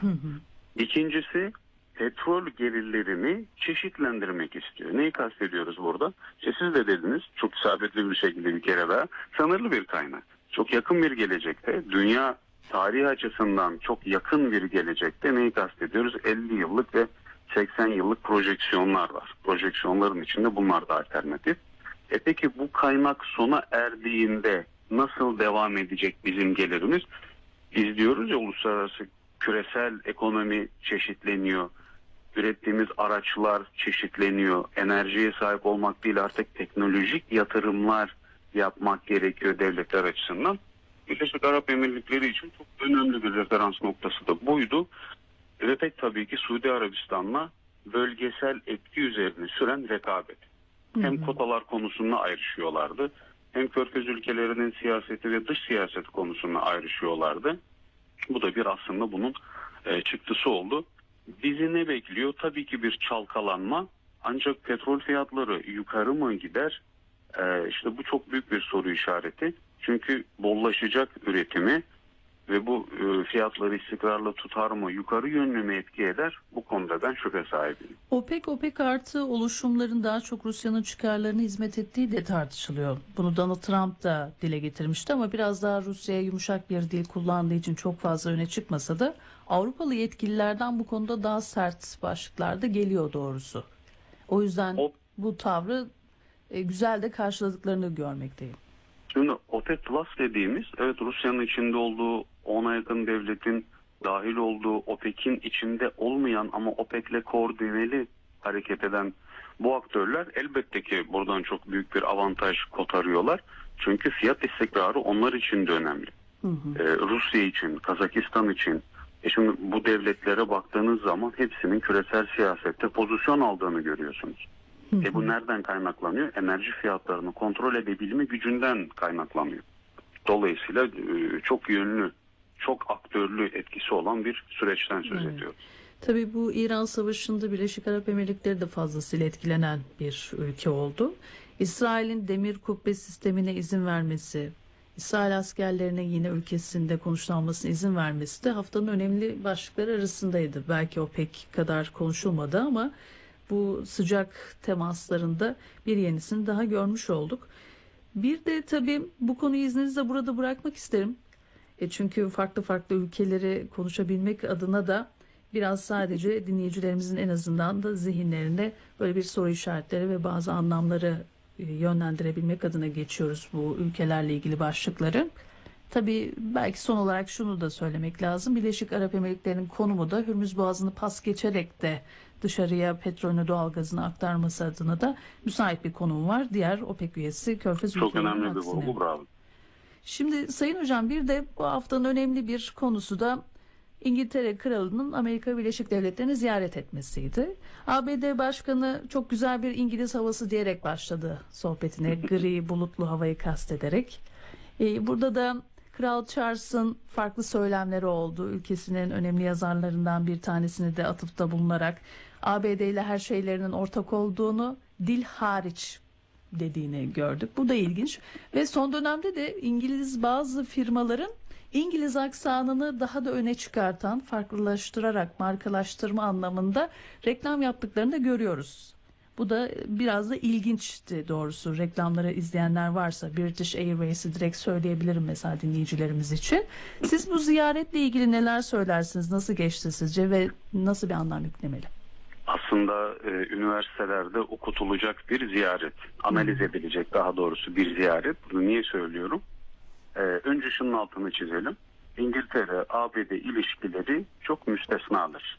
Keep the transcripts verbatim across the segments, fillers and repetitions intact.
Hı hı. İkincisi, petrol gelirlerini çeşitlendirmek istiyor. Neyi kastediyoruz burada? İşte siz de dediniz çok isabetli bir şekilde bir kere daha, sınırlı bir kaynak. Çok yakın bir gelecekte, dünya tarihi açısından çok yakın bir gelecekte neyi kastediyoruz? elli yıllık ve seksen yıllık projeksiyonlar var. Projeksiyonların içinde bunlar da alternatif. E peki bu kaynak sona erdiğinde nasıl devam edecek bizim gelirimiz? Biz diyoruz ya, uluslararası küresel ekonomi çeşitleniyor. Ürettiğimiz araçlar çeşitleniyor. Enerjiye sahip olmak değil, artık teknolojik yatırımlar yapmak gerekiyor devletler açısından. Birleşik Arap Emirlikleri için çok önemli bir referans noktası da buydu. Ve pek tabii ki Suudi Arabistan'la bölgesel etki üzerine süren rekabet. Hı hı. Hem kotalar konusunda ayrışıyorlardı, hem Körfez ülkelerinin siyaseti ve dış siyaseti konusunda ayrışıyorlardı. Bu da bir aslında bunun e, çıktısı oldu. Bizi ne bekliyor? Tabii ki bir çalkalanma. Ancak petrol fiyatları yukarı mı gider? E, işte bu çok büyük bir soru işareti. Çünkü bollaşacak üretimi ve bu e, fiyatları istikrarlı tutar mı, yukarı yönlü mü etki eder? Bu konuda ben şüphe sahibiyim. OPEC, OPEC artı oluşumların daha çok Rusya'nın çıkarlarına hizmet ettiği de tartışılıyor. Bunu Donald Trump da dile getirmişti ama biraz daha Rusya'ya yumuşak bir dil kullandığı için çok fazla öne çıkmasa da Avrupalı yetkililerden bu konuda daha sert başlıklar da geliyor doğrusu. O yüzden O, bu tavrı e, güzel de karşıladıklarını görmekteyim. Şimdi OPEC Plus dediğimiz, evet, Rusya'nın içinde olduğu ona yakın devletin dahil olduğu, OPEC'in içinde olmayan ama OPEC'le koordineli hareket eden bu aktörler elbette ki buradan çok büyük bir avantaj kotarıyorlar. Çünkü fiyat istikrarı onlar için de önemli. Hı hı. Ee, Rusya için, Kazakistan için. E şimdi bu devletlere baktığınız zaman hepsinin küresel siyasette pozisyon aldığını görüyorsunuz. Hı hı. E bu nereden kaynaklanıyor? Enerji fiyatlarını kontrol edebilme gücünden kaynaklanıyor. Dolayısıyla e, çok yönlü, çok aktörlü etkisi olan bir süreçten söz Evet. ediyoruz. Tabii bu İran Savaşı'nda Birleşik Arap Emirlikleri de fazlasıyla etkilenen bir ülke oldu. İsrail'in demir kubbe sistemine izin vermesi, İsrail askerlerine yine ülkesinde konuşlanmasına izin vermesi de haftanın önemli başlıkları arasındaydı. Belki o pek kadar konuşulmadı ama bu sıcak temaslarında bir yenisini daha görmüş olduk. Bir de tabii bu konuyu izninizle burada bırakmak isterim. E çünkü farklı farklı ülkeleri konuşabilmek adına da biraz sadece dinleyicilerimizin en azından da zihinlerinde böyle bir soru işaretleri ve bazı anlamları e, yönlendirebilmek adına geçiyoruz bu ülkelerle ilgili başlıkları. Tabii belki son olarak şunu da söylemek lazım. Birleşik Arap Emirlikleri'nin konumu da Hürmüz Boğazı'nı pas geçerek de dışarıya petrolünü, doğalgazını aktarması adına da müsait bir konum var. Diğer OPEC üyesi Körfez Çok ülkelerinin önemli bir aksine. vurgu, bravo. Şimdi Sayın Hocam, bir de bu haftanın önemli bir konusu da İngiltere Kralı'nın Amerika Birleşik Devletleri'ni ziyaret etmesiydi. A B D Başkanı çok güzel bir İngiliz havası diyerek başladı sohbetine, gri bulutlu havayı kastederek. Ee, burada da Kral Charles'ın farklı söylemleri oldu. Ülkesinin önemli yazarlarından bir tanesini de atıfta bulunarak A B D ile her şeylerinin ortak olduğunu, dil hariç dediğini gördük. Bu da ilginç. Ve son dönemde de İngiliz bazı firmaların İngiliz aksanını daha da öne çıkartan, farklılaştırarak markalaştırma anlamında reklam yaptıklarını da görüyoruz. Bu da biraz da ilginçti doğrusu. Reklamları izleyenler varsa British Airways'i direkt söyleyebilirim mesela dinleyicilerimiz için. Siz bu ziyaretle ilgili neler söylersiniz? Nasıl geçti sizce ve nasıl bir anlam yüklemeli? Aslında e, üniversitelerde okutulacak bir ziyaret, analiz edilecek daha doğrusu bir ziyaret. Bunu niye söylüyorum? E, önce şunun altını çizelim. İngiltere A B D ilişkileri çok müstesnadır.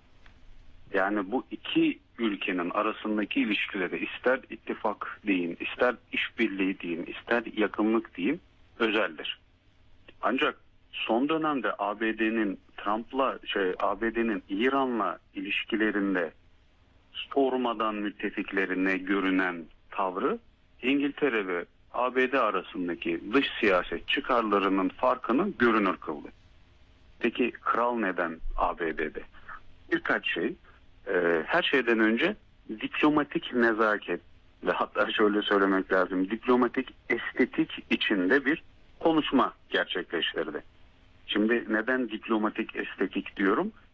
Yani bu iki ülkenin arasındaki ilişkileri, ister ittifak deyin, ister işbirliği deyin, ister yakınlık deyin, özeldir. Ancak son dönemde A B D'nin Trump'la şey A B D'nin İran'la ilişkilerinde sormadan müttefiklerine görünen tavrı İngiltere ve A B D arasındaki dış siyaset çıkarlarının farkını görünür kıldı. Peki kral neden A B D'de? Birkaç şey. Ee, her şeyden önce diplomatik nezaket ve hatta şöyle söylemek lazım, diplomatik estetik içinde bir konuşma gerçekleştirdi. Şimdi neden diplomatik estetik diyorum?